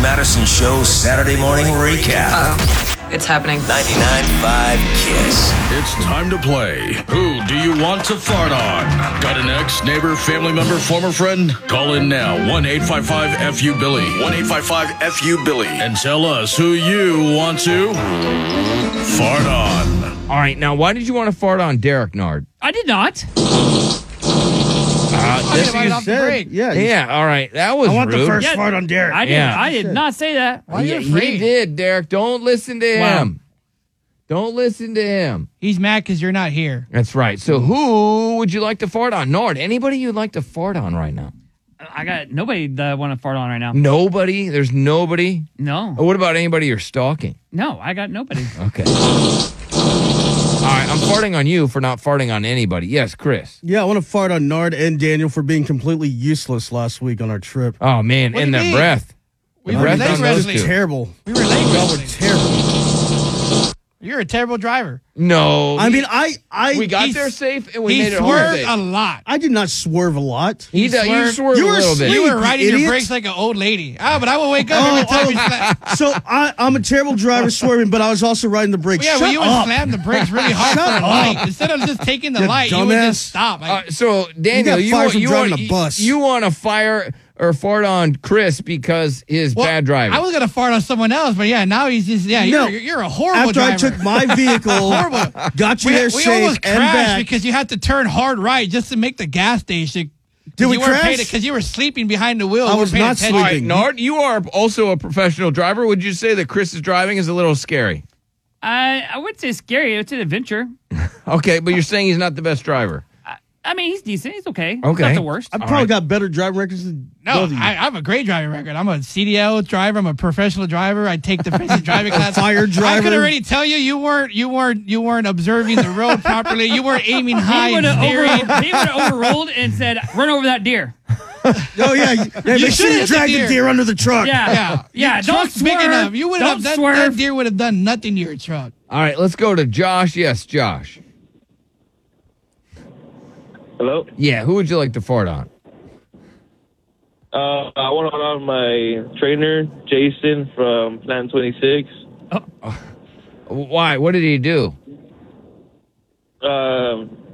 Madison Show Saturday morning recap. It's happening. 99.5 KISS. It's time to play. Who do you want to fart on? Got an ex, neighbor, family member, former friend? Call in now. 1-855-FU-BILLY. 1-855-FU-BILLY. And tell us who you want to fart on. All right, now, why did you want to fart on Derek Nard? I did not. This Right you off the said. break. Yeah, all right. That was I want rude. the first Yeah. fart on Derek. I did not say that. Why are you He afraid? did, Derek. Don't listen to him. Don't listen to him. He's mad because you're not here. That's right. So who would you like to fart on? Nard, anybody you'd like to fart on right now? I got nobody that I want to fart on right now. Nobody? There's nobody? No. What about anybody you're stalking? No, I got nobody. Okay. All right, I'm farting on you for not farting on anybody. Yes, Chris. Yeah, I want to fart on Nard and Daniel for being completely useless last week on our trip. Oh, man, What and do the you mean? breath. We The were breath late on That those was two. terrible. We were late. Y'all were yesterday. terrible. You're a terrible driver. No. I mean, we got he- there safe and we He made it home swerved safe. a lot. I did not swerve a lot. You swerved. swerved You a were little bit. asleep. You were riding your idiot. brakes like an old lady. But I will wake up every time you slap. So I'm a terrible driver swerving, but I was also riding the brakes. Yeah, Shut but you would up. slam the brakes really hard Shut for a up. light. Instead of just taking the You light, you would dumbass. just stop. So, Daniel, got fired from driving want, a bus. you want to fire or fart on Chris because his Well, bad driving. I was going to fart on someone else, but yeah, now he's just, No. you're a horrible After driver. I took my vehicle, got you we there we safe almost and crashed back. because you had to turn hard right just to make the gas station. Did we you weren't crash? Because you were sleeping behind the wheel. I You was weren't paying not attention. All right, sleeping. Nard, you are also a professional driver. Would you say that Chris's driving is a little scary? I would say scary. It's an adventure. Okay, but you're saying he's not the best driver. I mean, he's decent. He's okay. He's Okay. not the worst. I've probably got better driving records than No, both of you. I have a great driving record. I'm a CDL driver. I'm a professional driver. I take defensive driving class. fire I driver. could already tell you weren't observing the road properly. You weren't aiming high He would and steering. have overruled and said, "Run over that deer." Oh, yeah. Make sure should've you hit the drag the deer. deer under the truck. Yeah, Yeah. Don't Speaking swerve. of, you would Don't have swerve. that deer would have done nothing to your truck. All right, let's go to Josh. Yes, Josh. Hello? Yeah, who would you like to fart on? I want to on my trainer, Jason from Plan 26. Why? What did he do?